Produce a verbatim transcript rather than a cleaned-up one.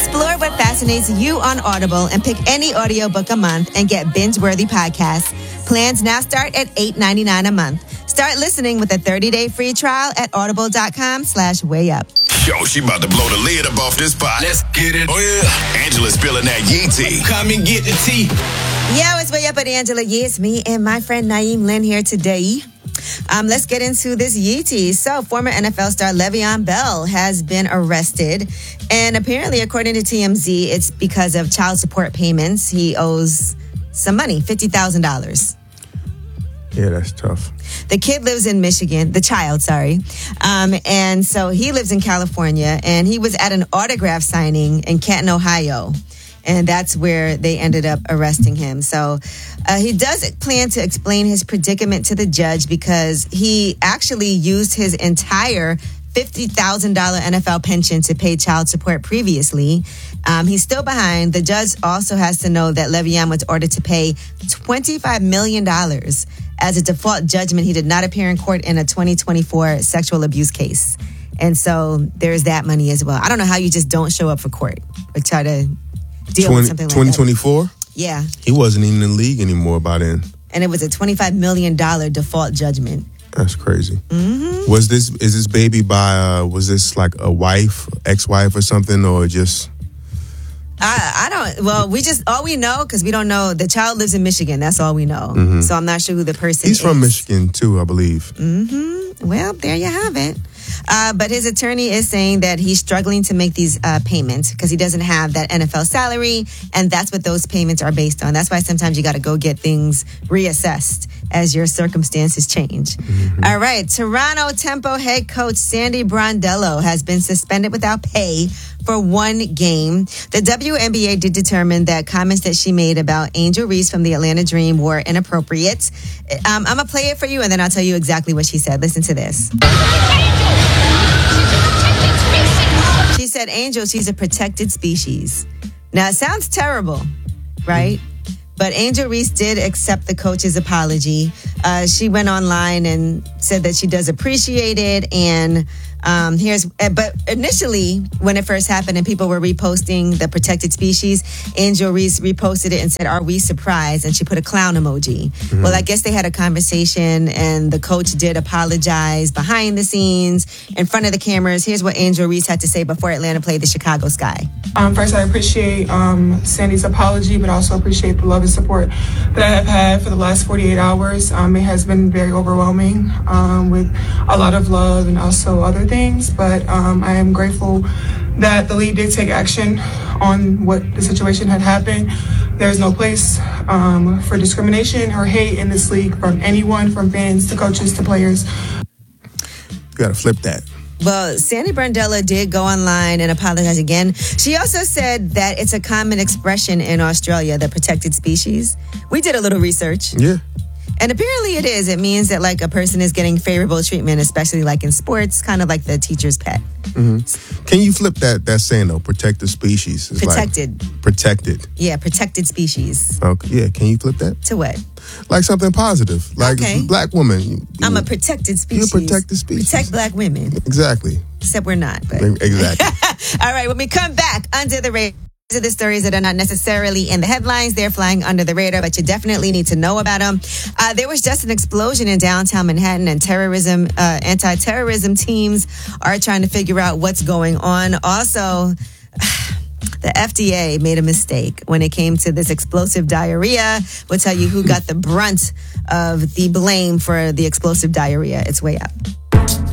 Explore what fascinates you on Audible and pick any audiobook a month and get binge-worthy podcasts. Plans now start at eight dollars and ninety-nine cents a month. Start listening with a thirty-day free trial at audible.com slash way up. Yo, she about to blow the lid up off this pot. Let's get it. Oh, yeah. Angela's spilling that Yee tea. Come and get the tea. Yo, it's Way Up with Angela Yee. It's me and my friend Naeem Lynn here today. Um, let's get into this Yee tea. So, former N F L star Le'Veon Bell has been arrested. And apparently, according to T M Z, it's because of child support payments. He owes some money, fifty thousand dollars. Yeah, that's tough. The kid lives in Michigan, the child, sorry. Um, and so he lives in California, and he was at an autograph signing in Canton, Ohio. And that's where they ended up arresting him. So uh, he does plan to explain his predicament to the judge because he actually used his entire fifty thousand dollars N F L pension to pay child support previously. Um, he's still behind. The judge also has to know that Le'Veon was ordered to pay twenty-five million dollars as a default judgment. He did not appear in court in a twenty twenty-four sexual abuse case. And so there's that money as well. I don't know how you just don't show up for court or try to deal twenty, with something like twenty twenty-four? that. Yeah. He wasn't even in the league anymore by then. And it was a twenty-five million dollars default judgment. That's crazy. Mm-hmm. Was this, is this baby by, uh, was this like a wife, ex-wife or something, or just... I, I don't, well, we just, all we know, because we don't know, the child lives in Michigan. That's all we know. Mm-hmm. So I'm not sure who the person He's is. He's from Michigan too, I believe. Mm-hmm. Well, there you have it. Uh, but his attorney is saying that he's struggling to make these uh, payments because he doesn't have that N F L salary, and that's what those payments are based on. That's why sometimes you got to go get things reassessed as your circumstances change. Mm-hmm. All right, Toronto Tempo head coach Sandy Brondello has been suspended without pay for one game. The W N B A did determine that comments that she made about Angel Reese from the Atlanta Dream were inappropriate. Um, I'm going to play it for you, and then I'll tell you exactly what she said. Listen to this. She said, Angel, she's a protected species. Now, it sounds terrible, right? Mm. But Angel Reese did accept the coach's apology. Uh, she went online and said that she does appreciate it. And um, here's, but initially, when it first happened and people were reposting the protected species, Angel Reese reposted it and said, "Are we surprised?" And she put a clown emoji. Mm-hmm. Well, I guess they had a conversation and the coach did apologize behind the scenes in front of the cameras. Here's what Angel Reese had to say before Atlanta played the Chicago Sky. Um, first, I appreciate um, Sandy's apology, but also appreciate the love and support that I have had for the last forty-eight hours. Um, it has been very overwhelming um, with a lot of love and also other things, but um, I am grateful that the league did take action on what the situation had happened. There's no place um, for discrimination or hate in this league from anyone, from fans to coaches to players. You gotta flip that. Well, Sandy Brondello did go online and apologize again. She also said that it's a common expression in Australia, the protected species. We did a little research. Yeah. And apparently it is. It means that like a person is getting favorable treatment, especially like in sports, kind of like the teacher's pet. Mm-hmm. Can you flip that that saying though? Protected species. It's protected. Like protected. Yeah, protected species. Okay. Yeah. Can you flip that? To what? Like something positive. Like okay. Black woman. You, I'm a protected species. You're a protected species. Protect black women. Exactly. Except we're not. But. Exactly. All right. When we come back, Under the Radar. These are the stories that are not necessarily in the headlines. They're flying under the radar, but you definitely need to know about them. Uh, there was just an explosion in downtown Manhattan, and terrorism, uh, anti-terrorism teams are trying to figure out what's going on. Also, the F D A made a mistake when it came to this explosive diarrhea. We'll tell you who got the brunt of the blame for the explosive diarrhea. It's way up.